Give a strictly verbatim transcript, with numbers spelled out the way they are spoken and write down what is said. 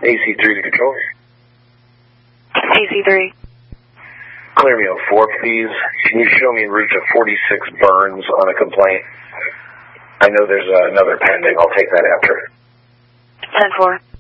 A C three to control. A C three. Clear me on four, please. Can you show me en route to forty-six Burns on a complaint? I know there's uh, another pending. I'll take that after. ten four.